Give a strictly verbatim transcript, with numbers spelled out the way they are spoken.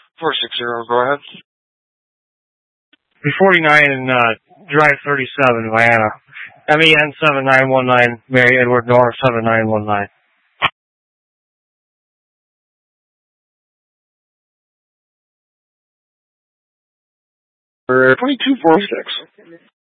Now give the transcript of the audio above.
four six zero, go ahead. B forty-nine and uh, Drive thirty-seven, Vienna. M E N seven nine one nine, Mary Edward North seven nine one nine. twenty-two four six.